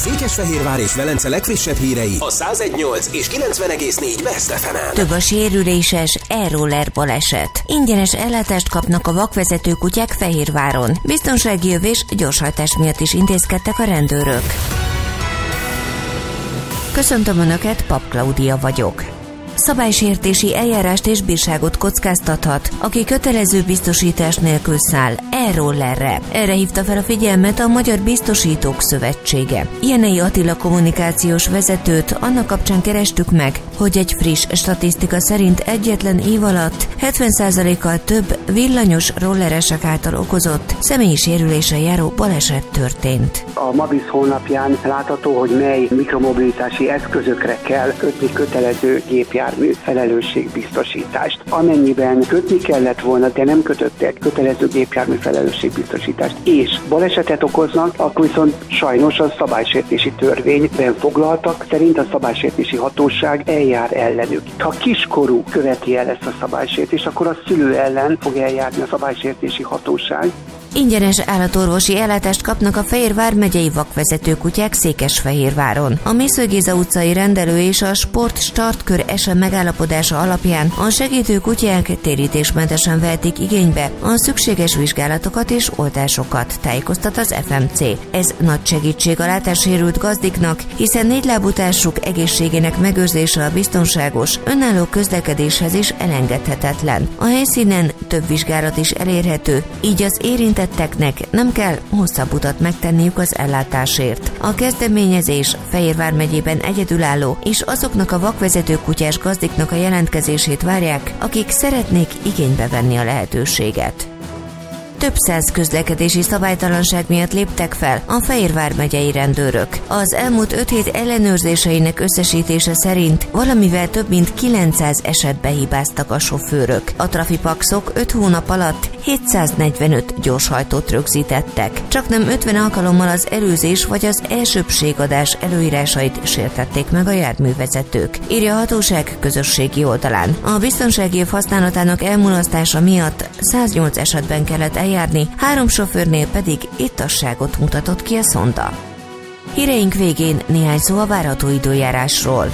Székesfehérvár és Velence legfrissebb hírei a 101.8 és 90.4 Best FM-en. Több a sérüléses e-roller baleset. Ingyenes ellátást kapnak a vakvezető kutyák Fehérváron. Biztonsági jövés, gyorshajtás miatt is intézkedtek a rendőrök. Köszöntöm Önöket, Pap Klaudia vagyok. Szabálysértési eljárást és bírságot kockáztathat, aki kötelező biztosítás nélkül száll e-rollerre. Erre hívta fel a figyelmet a Magyar Biztosítók Szövetsége. Jenei Attila kommunikációs vezetőt annak kapcsán kerestük meg, hogy egy friss statisztika szerint egyetlen év alatt 70%-kal több villanyos rolleresek által okozott személyi sérüléssel járó baleset történt. A Mabisz honlapján látható, hogy mely mikromobilitási eszközökre kell kötni kötelező gépjármű felelősségbiztosítást. Amennyiben kötni kellett volna, de nem kötöttek kötelező gépjármű felelősségbiztosítást, és balesetet okoznak, akkor viszont sajnos a szabálysértési törvényben foglaltak szerint a szabálysértési hatóság eljár ellenük. Ha kiskorú követi el ezt a szabálysértést, akkor a szülő ellen fog eljárni a szabálysértési hatóság. Ingyenes állatorvosi ellátást kapnak a Fehérvár megyei vakvezető kutyák Székesfehérváron. A Mészöly Géza utcai rendelő és a Sport Startkör SM megállapodása alapján a segítő kutyák térítésmentesen vehetik igénybe a szükséges vizsgálatokat és oltásokat, tájékoztat az FMC. Ez nagy segítség a látássérült gazdiknak, hiszen négylábú társuk egészségének megőrzése a biztonságos, önálló közlekedéshez is elengedhetetlen. A helyszínen több vizsgálat is elérhető, így az érintetteknek nem kell hosszabb utat megtenniük az ellátásért. A kezdeményezés Fehérvár megyében egyedülálló, és azoknak a vakvezető kutyás gazdiknak a jelentkezését várják, akik szeretnék igénybe venni a lehetőséget. Több száz közlekedési szabálytalanság miatt léptek fel a Fehérvár megyei rendőrök. Az elmúlt 5 hét ellenőrzéseinek összesítése szerint valamivel több mint 900 esetben hibáztak a sofőrök. A trafipaxok 5 hónap alatt 745 gyorshajtót rögzítettek. Csaknem 50 alkalommal az előzés vagy az elsőbbségadás előírásait sértették meg a járművezetők, írja a hatóság közösségi oldalán. A biztonsági év használatának elmulasztása miatt 108 esetben kellett eljárni, 3 sofőrnél pedig ittasságot mutatott ki a szonda. Híreink végén néhány szó a várható időjárásról.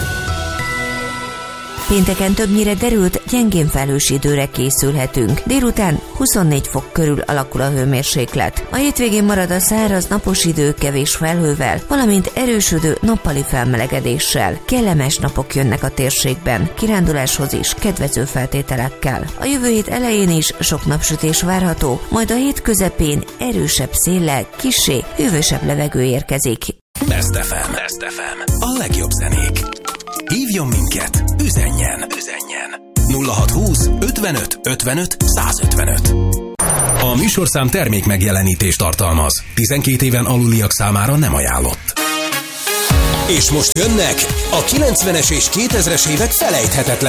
Pénteken többnyire derült, gyengén felhős időre készülhetünk. Délután 24 fok körül alakul a hőmérséklet. A hétvégén marad a száraz, napos idő kevés felhővel, valamint erősödő nappali felmelegedéssel. Kellemes napok jönnek a térségben, kiránduláshoz is kedvező feltételekkel. A jövő hét elején is sok napsütés várható, majd a hét közepén erősebb széllel, kissé hűvösebb levegő érkezik. Best FM. Best FM. A legjobb zenék. Hívjon minket, üzenjen 0620 55 55 155. A műsorszám termék megjelenítést tartalmaz. 12 éven aluliak számára nem ajánlott. És most jönnek a 90-es és 2000-es évek felejthetetlen